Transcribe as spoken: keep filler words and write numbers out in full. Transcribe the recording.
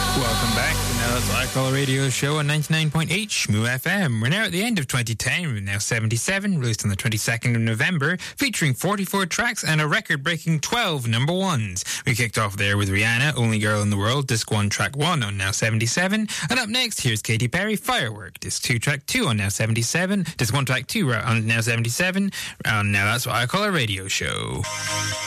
Welcome back to Now That's What I Call a Radio Show on ninety-nine point eight Shmoo F M. We're now at the end of twenty ten, with Now seventy-seven, released on the twenty-second of November, featuring forty-four tracks and a record-breaking twelve number ones. We kicked off there with Rihanna, Only Girl in the World, Disc one, Track one on Now seventy-seven. And up next, here's Katy Perry, Firework, Disc two, Track two on Now seventy-seven, Disc one, Track two on Now seventy-seven, and Now That's What I Call a Radio Show.